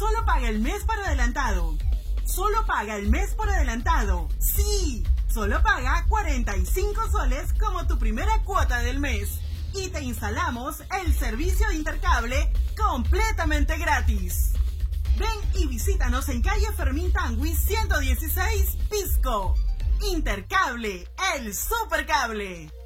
Solo paga el mes por adelantado. Solo paga el mes por adelantado. ¡Sí! Solo paga 45 soles como tu primera cuota del mes. Y te instalamos el servicio de Intercable completamente gratis. Ven y visítanos en calle Fermín Tangui 116, Pisco. Intercable, el supercable.